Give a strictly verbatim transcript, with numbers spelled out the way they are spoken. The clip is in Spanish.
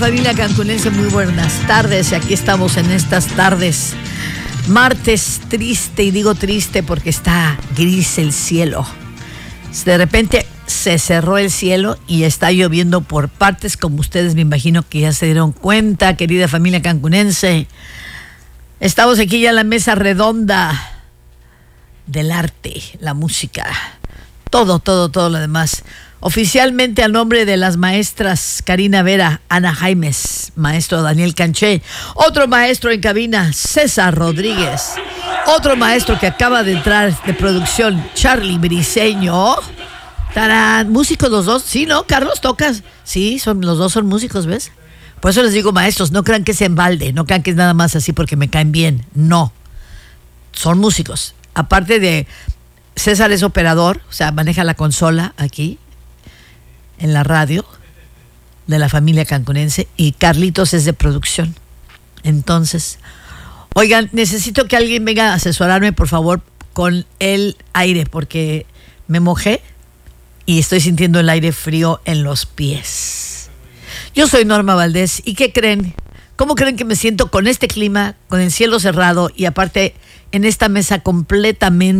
Familia cancunense, muy buenas tardes. Y aquí estamos en estas tardes. Martes triste, y digo triste porque está gris el cielo. De repente se cerró el cielo y está lloviendo por partes, como ustedes me imagino que ya se dieron cuenta, querida familia cancunense. Estamos aquí ya en la mesa redonda del arte, la música, todo, todo, todo lo demás. Oficialmente a nombre de las maestras Karina Vera, Ana Jaimes, maestro Daniel Canché, otro maestro en cabina, César Rodríguez, otro maestro que acaba de entrar de producción, Charlie Briseño. ¡Tarán! Músicos los dos, sí, ¿no? Carlos, ¿tocas? Sí, son, los dos son músicos, ¿ves? Por eso les digo, maestros, no crean que es en balde, no crean que es nada más así porque me caen bien, no. Son músicos. Aparte de César es operador, o sea, maneja la consola aquí en la radio de la familia cancunense, y Carlitos es de producción. Entonces, oigan, necesito que alguien venga a asesorarme, por favor, con el aire, porque me mojé y estoy sintiendo el aire frío en los pies. Yo soy Norma Valdés, ¿y qué creen? ¿Cómo creen que me siento con este clima, con el cielo cerrado y aparte en esta mesa completamente